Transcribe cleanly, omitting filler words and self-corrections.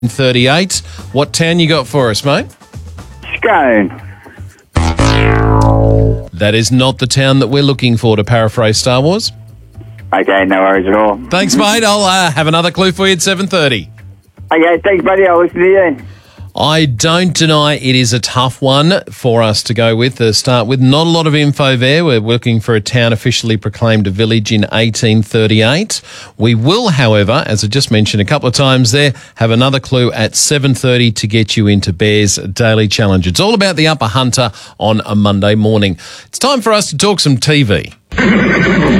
38. What town you got for us, mate? Scone. That is not the town that we're looking for, to paraphrase Star Wars. Okay, no worries at all. Thanks, mate. I'll have another clue for you at 7:30. Okay, thanks, buddy. I'll listen to you. I don't deny it is a tough one for us to go with, to start with. Not a lot of info there. We're looking for a town officially proclaimed a village in 1838. We will, however, as I just mentioned a couple of times there, have another clue at 7:30 to get you into Bear's Daily Challenge. It's all about the Upper Hunter on a Monday morning. It's time for us to talk some TV.